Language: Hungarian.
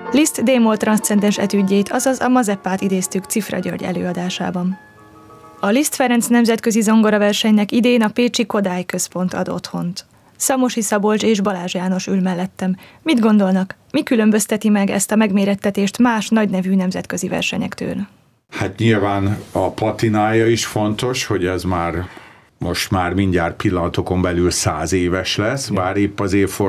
Liszt D-moll transzcendens etüdjét, azaz a Mazeppát idéztük Cifra György előadásában. A Liszt Ferenc nemzetközi zongoraversenynek idén a pécsi Kodály Központ ad otthont. Szamosi Szabolcs és Balázs János ül mellettem. Mit gondolnak? Mi különbözteti meg ezt a megmérettetést más nagynevű nemzetközi versenyektől? Hát nyilván a patinája is fontos, hogy ez most már mindjárt pillanatokon belül 100 éves lesz, bár épp az évforduló